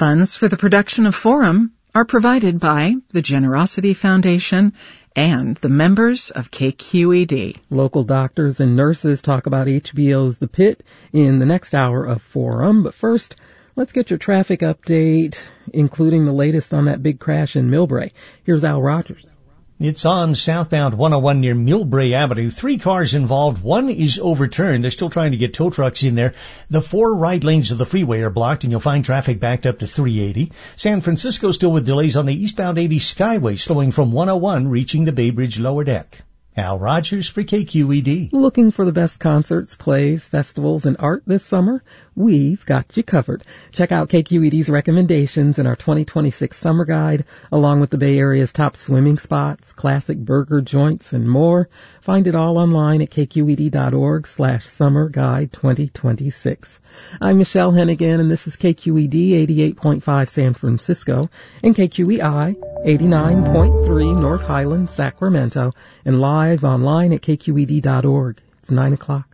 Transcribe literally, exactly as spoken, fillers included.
Funds for the production of Forum are provided by the Generosity Foundation and the members of K Q E D. Local doctors and nurses talk about H B O's The Pit in the next hour of Forum. But first, let's get your traffic update, including the latest on that big crash in Millbrae. Here's Al Rogers. It's on southbound one oh one near Millbrae Avenue. Three cars involved. One is overturned. They're still trying to get tow trucks in there. The four right lanes of the freeway are blocked, and you'll find traffic backed up to three eighty. San Francisco still with delays on the eastbound eighty Skyway, slowing from one oh one, reaching the Bay Bridge lower deck. Al Rogers for K Q E D. Looking for the best concerts, plays, festivals, and art this summer? We've got you covered. Check out K Q E D's recommendations in our twenty twenty-six summer guide, along with the Bay Area's top swimming spots, classic burger joints, and more. Find it all online at kqed.org slash summer guide 2026. I'm Michelle Hennigan, and this is K Q E D eighty-eight point five San Francisco and K Q E I eighty-nine point three North Highlands, Sacramento, and live online at k q e d dot org. It's nine o'clock.